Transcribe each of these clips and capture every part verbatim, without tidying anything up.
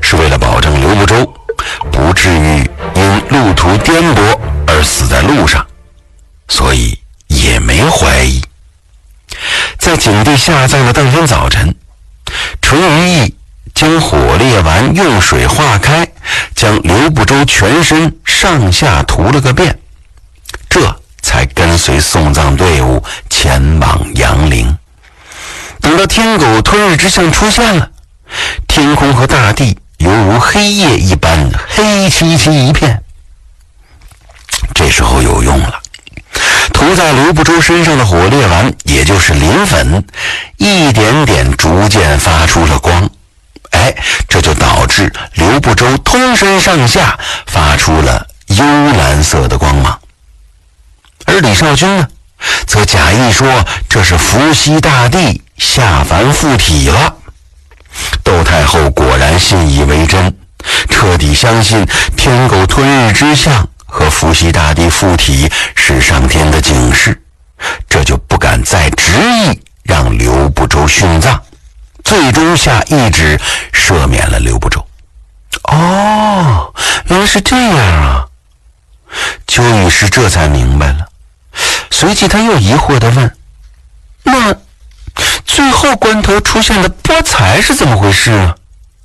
是为了保证刘不周不至于因路途颠簸而死在路上，所以也没怀疑。在景帝下葬的当天早晨，淳于意将火烈丸用水化开，将刘不周全身上下涂了个遍，这才跟随送葬队伍前往阳陵。等到天狗吞日之象出现了，天空和大地犹如黑夜一般黑漆漆一片。这时候有用了，涂在刘不周身上的火烈丸，也就是磷粉，一点点逐渐发出了光。哎，这就导致刘不周通身上下发出了幽蓝色的光芒。而李少君呢，则假意说这是伏羲大帝下凡附体了。窦太后果然信以为真，彻底相信天狗吞日之象和伏羲大帝附体是上天的警示，这就不敢再执意让刘不周殉葬，最终下懿旨赦免了刘不周。哦，原来是这样啊！邱女士这才明白了，随即他又疑惑地问：那最后关头出现的菠菜是怎么回事啊？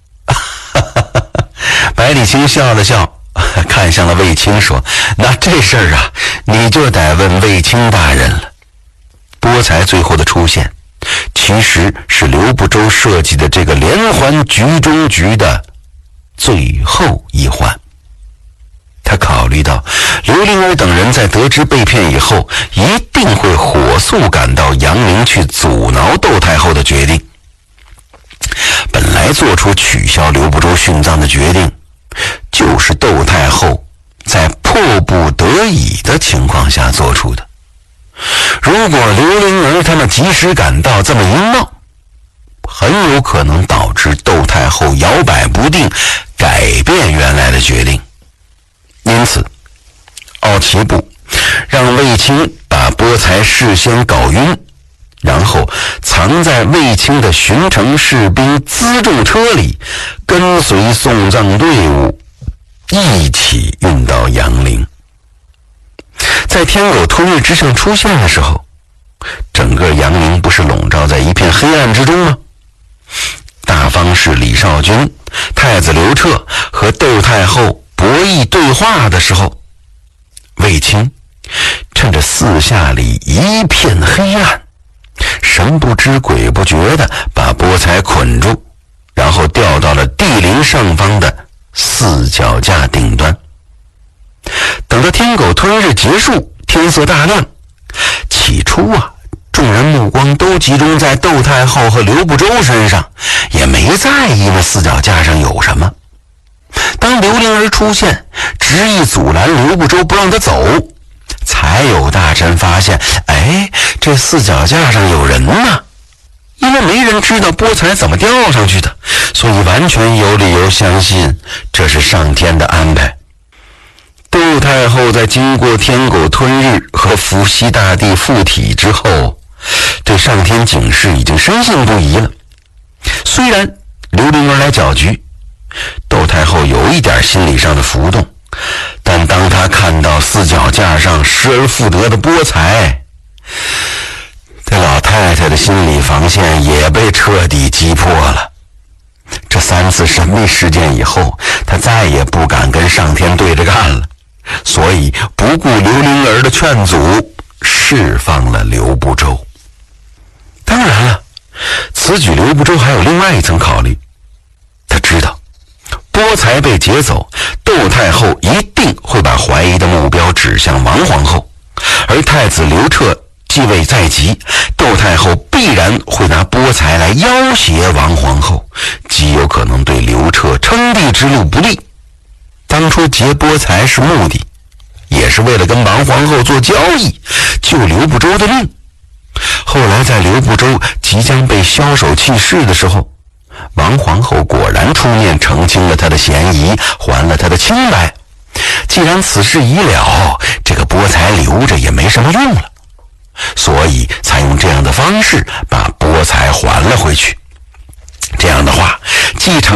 百里清笑了笑，看向了卫青说：那这事儿啊，你就得问卫青大人了。菠菜最后的出现，其实是刘不周设计的这个连环局中局的最后一环。他考虑到刘灵儿等人在得知被骗以后，一定会火速赶到阳陵去阻挠窦太后的决定。本来做出取消刘不周殉葬的决定，就是窦太后在迫不得已的情况下做出的。如果刘灵儿他们及时赶到，这么一闹，很有可能导致窦太后摇摆不定，改变原来的决定。因此奥奇部让卫青把菠菜事先搞晕，然后藏在卫青的巡城士兵辎重车里，跟随送葬队伍一起运到阳陵。在天狗吞日之象出现的时候，整个阳陵不是笼罩在一片黑暗之中吗？大方士李少君、太子刘彻和窦太后博弈对话的时候，卫青趁着四下里一片黑暗，神不知鬼不觉地把菠菜捆住，然后吊到了地陵上方的四脚架顶端。等到天狗吞日结束，天色大亮，起初啊，众人目光都集中在窦太后和刘不周身上，也没在意那四脚架上有什么。当刘灵儿出现，执意阻拦刘不周不让他走，才有大臣发现，哎，这四脚架上有人呢。因为没人知道菠菜怎么吊上去的，所以完全有理由相信这是上天的安排。窦太后在经过天狗吞日和伏羲大帝附体之后，对上天警示已经深信不疑了。虽然刘灵儿来搅局，窦太后有一点心理上的浮动，但当她看到四脚架上失而复得的菠菜，这老太太的心理防线也被彻底击破了。这三次神秘事件以后，她再也不敢跟上天对着干了，所以不顾刘灵儿的劝阻，释放了刘不周。当然了，此举刘不周还有另外一层考虑，他知道菠菜被劫走，窦太后一定会把怀疑的目标指向王皇后，而太子刘彻继位在即，窦太后必然会拿菠菜来要挟王皇后，极有可能对刘彻称帝之路不利。当初劫菠菜是目的，也是为了跟王皇后做交易，救刘不周的命。后来在刘不周即将被枭首弃市的时候，王皇后果然出面澄清了他的嫌疑，还了他的清白。既然此事已了，这个菠菜留着也没什么用了，所以才用这样的方式把菠菜还了回去。这样的话，继承